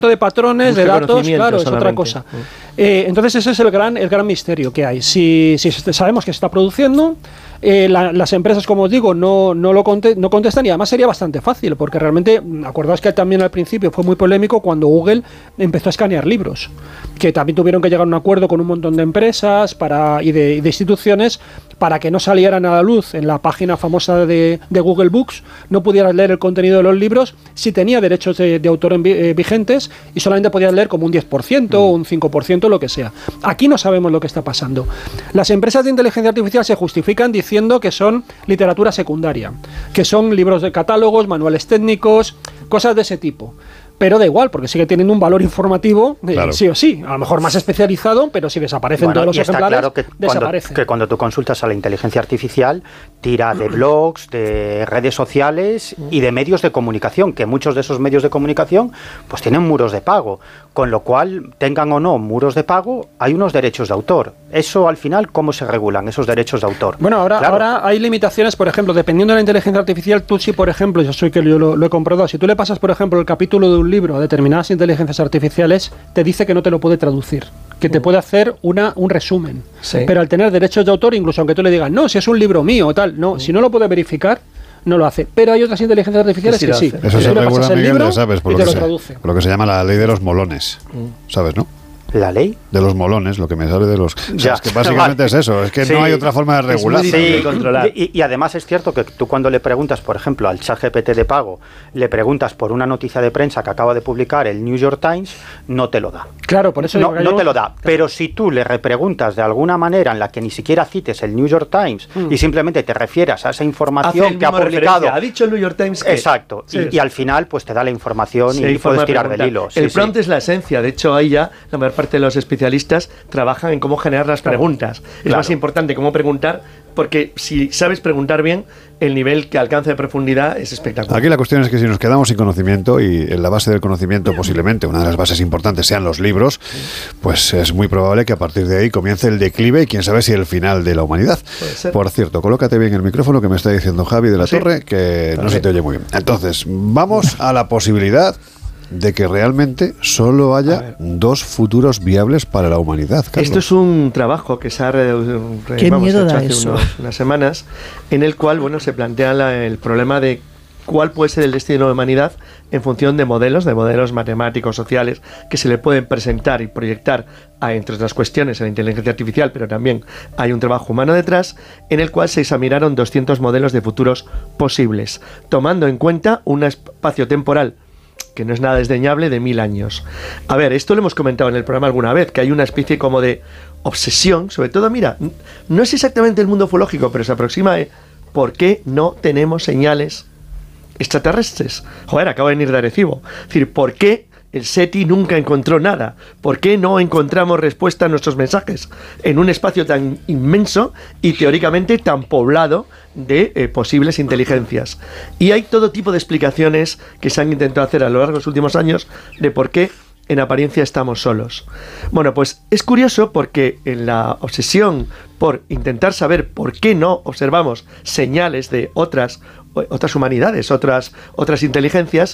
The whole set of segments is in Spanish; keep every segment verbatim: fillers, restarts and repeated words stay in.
de patrones, Busque de datos, claro, es solamente. otra cosa. Eh, entonces ese es el gran, el gran misterio que hay. Si, si sabemos que se está produciendo, eh, la, las empresas, como os digo, no, no lo conte, no contestan, y además sería bastante fácil, porque realmente, acordaos que también al principio fue muy polémico cuando Google empezó a escanear libros, que también tuvieron que llegar a un acuerdo con un montón de empresas para, y, de, y de instituciones para que no salieran a la luz en la página famosa de, de Google Books, no pudieras leer el contenido de los libros si tenía derechos de, de autor en, eh, vigentes, y solamente podías leer como un diez por ciento mm. o un cinco por ciento, lo que sea. Aquí no sabemos lo que está pasando. Las empresas de inteligencia artificial se justifican diciendo que son literatura secundaria, que son libros de catálogos, manuales técnicos, cosas de ese tipo. Pero da igual, porque sigue teniendo un valor informativo, eh, claro. sí o sí, a lo mejor más especializado, pero si desaparecen bueno, todos los y está ejemplares, claro que desaparecen. Cuando, que cuando tú consultas a la inteligencia artificial, tira de blogs, de redes sociales y de medios de comunicación, que muchos de esos medios de comunicación pues tienen muros de pago, con lo cual, tengan o no muros de pago, hay unos derechos de autor. Eso, al final, ¿cómo se regulan esos derechos de autor? Bueno, ahora, claro. ahora hay limitaciones, por ejemplo, dependiendo de la inteligencia artificial, tú sí, por ejemplo, yo soy que yo lo, lo he comprobado, si tú le pasas, por ejemplo, el capítulo de un libro a determinadas inteligencias artificiales, te dice que no te lo puede traducir, que te puede hacer una, un resumen. Sí. Pero al tener derechos de autor, incluso aunque tú le digas, no, si es un libro mío o tal, no, si no lo puede verificar, no lo hace. Pero hay otras inteligencias artificiales que sí. Que sí. Eso se regula, Miguel, ya sabes, por lo, que se, por lo que se llama la ley de los molones. Mm. ¿Sabes, no? ¿La ley? De los molones, lo que me sale de los... O sea, ya. Es que básicamente es eso, es que sí. no hay otra forma de regular. Sí, de controlar. Y, y además es cierto que tú cuando le preguntas, por ejemplo, al ChatGPT de pago, le preguntas por una noticia de prensa que acaba de publicar el New York Times, no te lo da. Claro, por eso... No, no te lo da, pero si tú le repreguntas de alguna manera en la que ni siquiera cites el New York Times mm. y simplemente te refieras a esa información que ha publicado... Ha dicho el New York Times que... Exacto, sí. y, y al final pues te da la información sí, y puedes tirar del hilo. El sí, prompt sí. es la esencia, de hecho ahí ya la mayor parte de los especialistas trabajan en cómo generar las claro. preguntas. Es claro. más importante cómo preguntar, porque si sabes preguntar bien, el nivel que alcanza de profundidad es espectacular. Aquí la cuestión es que si nos quedamos sin conocimiento, y en la base del conocimiento posiblemente una de las bases importantes sean los libros, pues es muy probable que a partir de ahí comience el declive y quién sabe si el final de la humanidad. Por cierto, colócate bien el micrófono que me está diciendo Javi de la ¿Sí? Torre, que no ¿Sí? se te oye muy bien. Entonces, vamos a la posibilidad de que realmente solo haya dos futuros viables para la humanidad. Carlos. Esto es un trabajo que se ha realizado hace eso? Unos, unas semanas, en el cual bueno se plantea la, el problema de cuál puede ser el destino de la humanidad en función de modelos, de modelos matemáticos, sociales, que se le pueden presentar y proyectar a, entre otras cuestiones, a la inteligencia artificial, pero también hay un trabajo humano detrás, en el cual se examinaron doscientos modelos de futuros posibles, tomando en cuenta un espacio temporal que no es nada desdeñable, de mil años. A ver, esto lo hemos comentado en el programa alguna vez, que hay una especie como de obsesión, sobre todo, mira, no es exactamente el mundo ufológico, pero se aproxima a ¿por qué no tenemos señales extraterrestres? Joder, acabo de venir de Arecibo. Es decir, ¿por qué el SETI nunca encontró nada? ¿Por qué no encontramos respuesta a nuestros mensajes en un espacio tan inmenso y teóricamente tan poblado de eh, posibles inteligencias? Y hay todo tipo de explicaciones que se han intentado hacer a lo largo de los últimos años de por qué en apariencia estamos solos. Bueno, pues es curioso porque en la obsesión por intentar saber por qué no observamos señales de otras, otras humanidades, otras, otras inteligencias,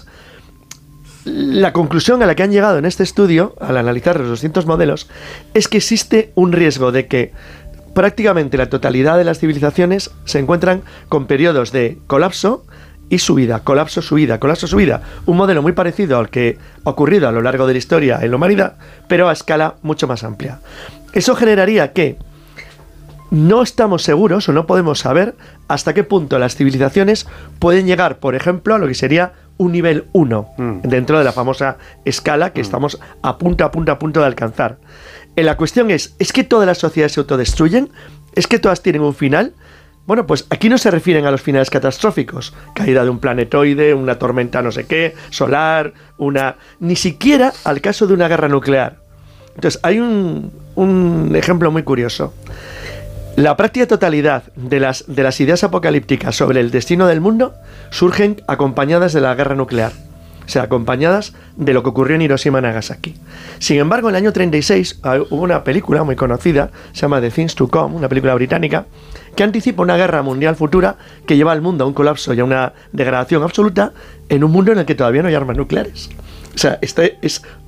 la conclusión a la que han llegado en este estudio, al analizar los doscientos modelos, es que existe un riesgo de que prácticamente la totalidad de las civilizaciones se encuentran con periodos de colapso y subida, colapso, subida, colapso, subida. Un modelo muy parecido al que ha ocurrido a lo largo de la historia en la humanidad, pero a escala mucho más amplia. Eso generaría que no estamos seguros o no podemos saber hasta qué punto las civilizaciones pueden llegar, por ejemplo, a lo que sería un nivel uno mm. dentro de la famosa escala que mm. estamos a punto, a punto, a punto de alcanzar. Eh, la cuestión es, ¿es que todas las sociedades se autodestruyen? ¿Es que todas tienen un final? Bueno, pues aquí no se refieren a los finales catastróficos, caída de un planetoide, una tormenta no sé qué, solar, una... ni siquiera al caso de una guerra nuclear. Entonces, hay un, un ejemplo muy curioso. La práctica totalidad de las, de las ideas apocalípticas sobre el destino del mundo surgen acompañadas de la guerra nuclear, o sea, acompañadas de lo que ocurrió en Hiroshima y Nagasaki. Sin embargo, en el año treinta y seis hubo una película muy conocida, se llama The Things to Come, una película británica, que anticipa una guerra mundial futura que lleva al mundo a un colapso y a una degradación absoluta en un mundo en el que todavía no hay armas nucleares. sea, este es